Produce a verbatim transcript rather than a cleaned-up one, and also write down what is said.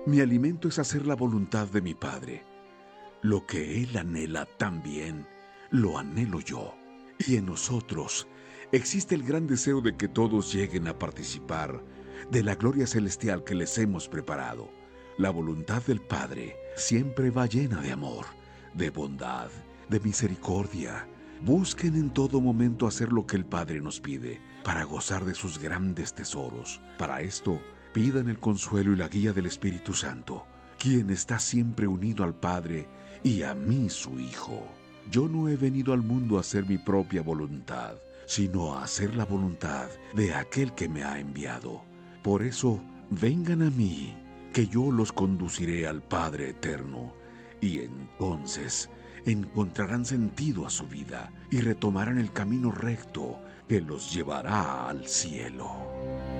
Mi alimento es hacer la voluntad de mi Padre. Lo que Él anhela también, lo anhelo yo. Y en nosotros existe el gran deseo de que todos lleguen a participar de la gloria celestial que les hemos preparado. La voluntad del Padre siempre va llena de amor, de bondad, de misericordia. Busquen en todo momento hacer lo que el Padre nos pide, para gozar de sus grandes tesoros. Para esto, pidan el consuelo y la guía del Espíritu Santo, quien está siempre unido al Padre y a mí, su Hijo. Yo no he venido al mundo a hacer mi propia voluntad, sino a hacer la voluntad de aquel que me ha enviado. Por eso, vengan a mí, que yo los conduciré al Padre eterno, y entonces encontrarán sentido a su vida y retomarán el camino recto que los llevará al cielo.